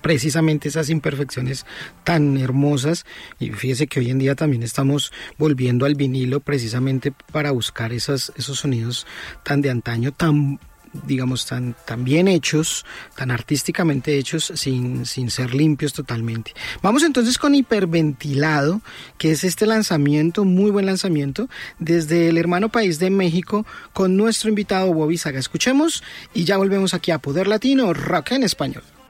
precisamente esas imperfecciones tan hermosas. Y fíjese que hoy en día también estamos volviendo al vinilo precisamente para buscar esos sonidos tan de antaño, tan bien hechos, tan artísticamente hechos, sin ser limpios totalmente. Vamos entonces con Hiperventilado, que es este lanzamiento, muy buen lanzamiento, desde el hermano país de México, con nuestro invitado Bobby Saga. Escuchemos y ya volvemos aquí a Poder Latino, Rock en Español.